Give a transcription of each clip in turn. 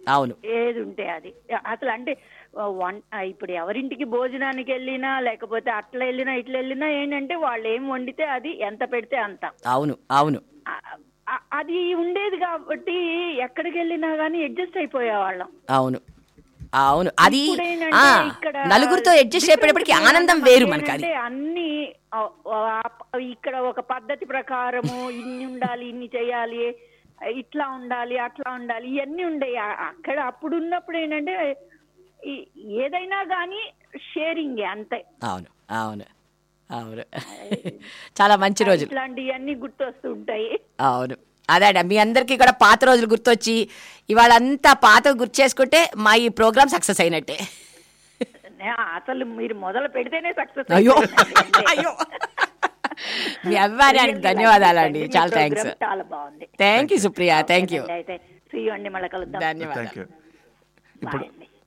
అవును. ఏది ఉంటే అది. అసలు అంటే ఇప్పుడు ఎవరింటికి భోజనానికి వెళ్ళినా లేకపోతే అట్లా వెళ్ళినా ఇట్లా వెళ్ళినా ఏంటంటే వాళ్ళు ఏం వండితే అది ఎంత పెడితే అంత. అవును అవును అది ఉండేది కాబట్టి ఎక్కడికి వెళ్ళినా గానీ అడ్జస్ట్ అయిపోయేవాళ్ళం. అవును అవును అది ఇక్కడ నలుగురితో అడ్జస్ట్ అయిపోయేప్పటికి ఆనందం వేరు మనకి. అది అన్ని ఇక్కడ ఒక పద్ధతి ప్రకారము ఇన్ని ఉండాలి, ఇన్ని చేయాలి, ఇట్లా ఉండాలి, అట్లా ఉండాలి, ఇవన్నీ ఉండేవి అక్కడ. అప్పుడు ఉన్నప్పుడు ఏంటంటే ఏదైనా కానీ షేరింగ్ అంతే. అవును అవును అవును చాలా మంచి రోజు. ఇట్లాంటివన్నీ గుర్తొస్తూ ఉంటాయి. అవును అదే మీ అందరికీ కూడా పాత రోజులు గుర్తొచ్చి ఇవాళ అంతా పాత గుర్తు చేసుకుంటే మా ఈ ప్రోగ్రామ్ సక్సెస్ అయినట్టే. అసలు మీరు మొదలు పెడితేనే సక్సెస్. అయ్యో అయ్యో మీ అభిమానానికి ధన్యవాదాలండి. చాలా థ్యాంక్స్. చాలా బాగుంది. Thank you Supriya. Thank you. అయితే శ్రీవండి మళ్ళీ కలుద్దాం. ధన్యవాదాలు. ఇప్పుడు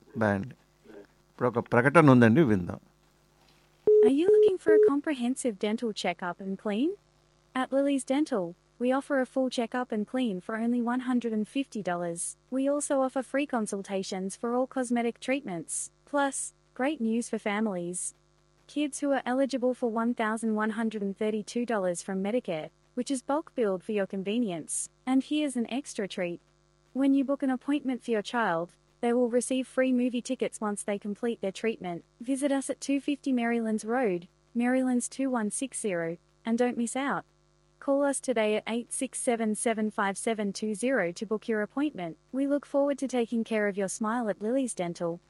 ఒక ప్రకటన ఉందండి, విందాం. Are you looking for a comprehensive dental checkup and clean? At Lily's Dental, we offer a full checkup and clean for only $150. We also offer free consultations for all cosmetic treatments. Plus, great news for families. Kids who are eligible for $1,132 from Medicare, which is bulk billed for your convenience. And here's an extra treat. When you book an appointment for your child, they will receive free movie tickets once they complete their treatment. Visit us at 250 Marylands Road, Marylands 2160, and don't miss out. Call us today at 867-75720 to book your appointment. We look forward to taking care of your smile at Lily's Dental.